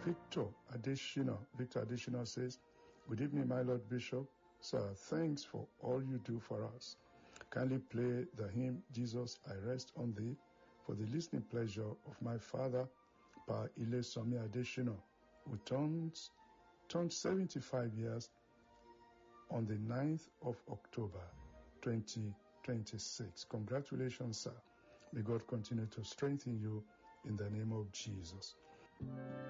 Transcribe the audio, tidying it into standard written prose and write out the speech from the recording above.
Victor Adeshina says, good evening, my Lord Bishop. Sir, thanks for all you do for us. Kindly play the hymn, Jesus, I Rest on Thee, for the listening pleasure of my father, Pa Ilesomi Adeshina, who turned 75 years on the 9th of October, 2026. Congratulations, sir. May God continue to strengthen you in the name of Jesus.